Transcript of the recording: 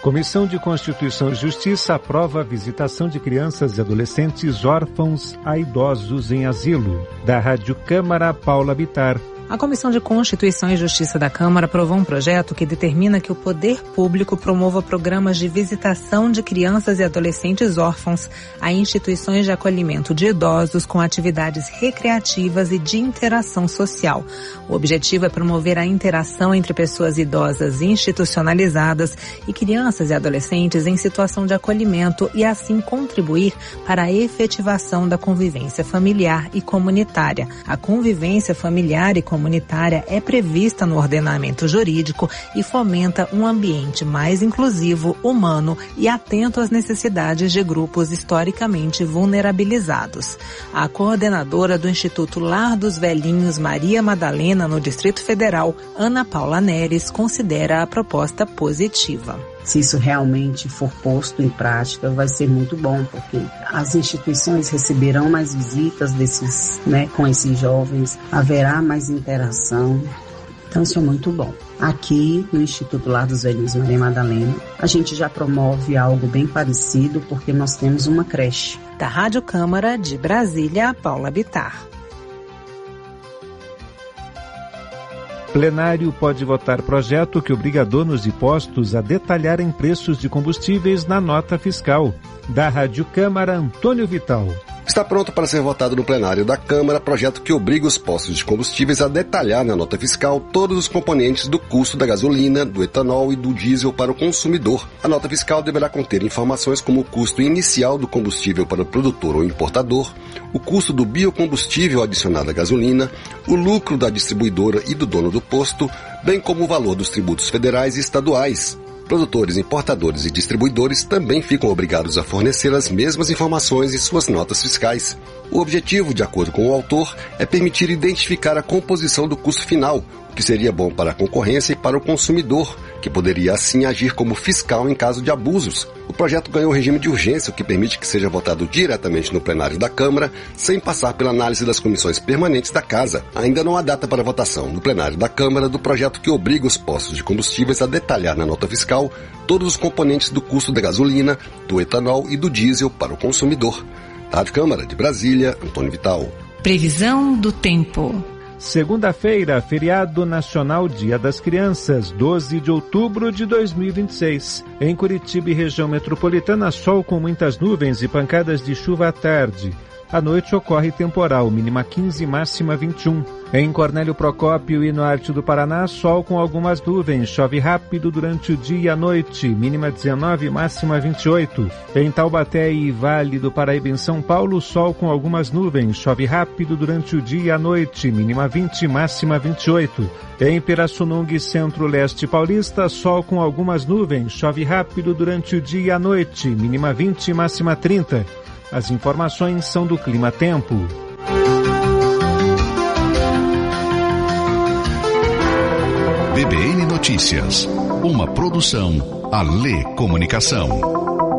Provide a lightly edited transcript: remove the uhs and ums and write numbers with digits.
Comissão de Constituição e Justiça aprova a visitação de crianças e adolescentes órfãos a idosos em asilo. Da Rádio Câmara, Paula Bittar. A Comissão de Constituição e Justiça da Câmara aprovou um projeto que determina que o poder público promova programas de visitação de crianças e adolescentes órfãos a instituições de acolhimento de idosos com atividades recreativas e de interação social. O objetivo é promover a interação entre pessoas idosas institucionalizadas e crianças e adolescentes em situação de acolhimento e assim contribuir para a efetivação da convivência familiar e comunitária. A convivência familiar e comunitária é prevista no ordenamento jurídico e fomenta um ambiente mais inclusivo, humano e atento às necessidades de grupos historicamente vulnerabilizados. A coordenadora do Instituto Lar dos Velhinhos Maria Madalena, no Distrito Federal, Ana Paula Neres, considera a proposta positiva. Se isso realmente for posto em prática, vai ser muito bom, porque as instituições receberão mais visitas com esses jovens, haverá mais interação. Então isso é muito bom. Aqui no Instituto Lar dos Velhinhos Maria Madalena, a gente já promove algo bem parecido, porque nós temos uma creche. Da Rádio Câmara de Brasília, Paula Bittar. Plenário pode votar projeto que obriga donos de postos a detalharem preços de combustíveis na nota fiscal. Da Rádio Câmara, Antônio Vital. Está pronto para ser votado no plenário da Câmara projeto que obriga os postos de combustíveis a detalhar na nota fiscal todos os componentes do custo da gasolina, do etanol e do diesel para o consumidor. A nota fiscal deverá conter informações como o custo inicial do combustível para o produtor ou importador, o custo do biocombustível adicionado à gasolina, o lucro da distribuidora e do dono do posto, bem como o valor dos tributos federais e estaduais. Produtores, importadores e distribuidores também ficam obrigados a fornecer as mesmas informações em suas notas fiscais. O objetivo, de acordo com o autor, é permitir identificar a composição do custo final, o que seria bom para a concorrência e para o consumidor, que poderia assim agir como fiscal em caso de abusos. O projeto ganhou regime de urgência, o que permite que seja votado diretamente no plenário da Câmara, sem passar pela análise das comissões permanentes da Casa. Ainda não há data para votação no plenário da Câmara do projeto que obriga os postos de combustíveis a detalhar na nota fiscal todos os componentes do custo da gasolina, do etanol e do diesel para o consumidor. Rádio Câmara de Brasília, Antônio Vital. Previsão do tempo. Segunda-feira, feriado nacional Dia das Crianças, 12 de outubro de 2026. Em Curitiba e região metropolitana, sol com muitas nuvens e pancadas de chuva à tarde. À noite ocorre temporal, mínima 15, máxima 21. Em Cornélio Procópio e norte do Paraná, sol com algumas nuvens, chove rápido durante o dia e a noite, mínima 19, máxima 28. Em Taubaté e Vale do Paraíba em São Paulo, sol com algumas nuvens, chove rápido durante o dia e a noite, mínima 20, máxima 28. Em Pirassununga, centro-leste paulista, sol com algumas nuvens, chove rápido durante o dia e a noite, mínima 20, máxima 30. As informações são do Clima Tempo. BBN Notícias, uma produção Alê Comunicação.